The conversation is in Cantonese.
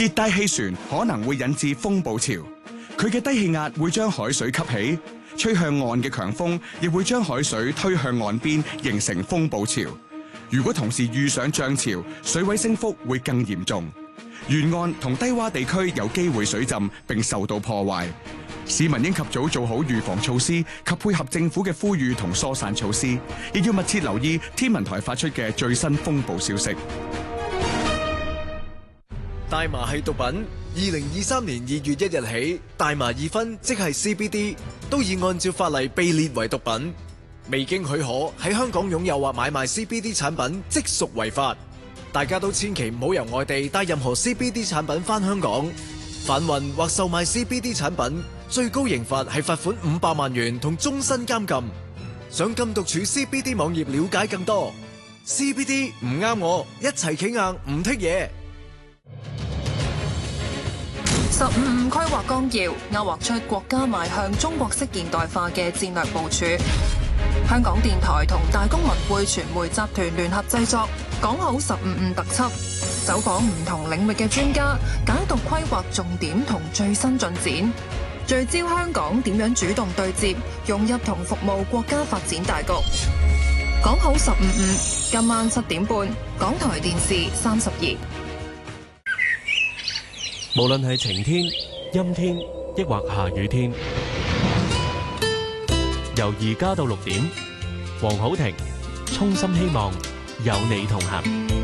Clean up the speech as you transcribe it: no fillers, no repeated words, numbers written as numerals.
熱帶氣旋可能會引致風暴潮，佢嘅低氣壓會將海水吸起，吹向岸嘅強風亦會將海水推向岸邊，形成風暴潮。如果同時遇上漲潮，水位升幅會更嚴重，沿岸同低洼地區有機會水浸並受到破壞。市民應及早做好預防措施及配合政府嘅呼籲同疏散措施，亦要密切留意天文台發出嘅最新風暴消息。 大麻係毒品。2023年2月1日起，大麻二酚即係 CBD 都已按照法例被列為毒品。未經許可喺香港擁有或買賣 CBD 產品，即屬違法。大家都千祈唔好由外地帶任何 CBD 產品返香港。販運或售賣 CBD 產品，最高刑罰係罰款500萬元同終身監禁。上禁毒處 CBD 網頁了解更多。CBD 唔啱我，一齊企硬唔剔嘢。 15規劃綱要勾畫出國家邁向中國式現代化嘅戰略部署。香港電台同大公文匯傳媒集團聯合製作，講好15特輯，走訪唔同領域嘅專家，解讀規劃重點同最新進展，聚焦香港點樣主動對接、融入同服務國家發展大局。講好15，今晚7點半，港台電視32。 無論係晴天、陰天，抑或下雨天，由而家到6點，黃浩庭衷心希望有你同行。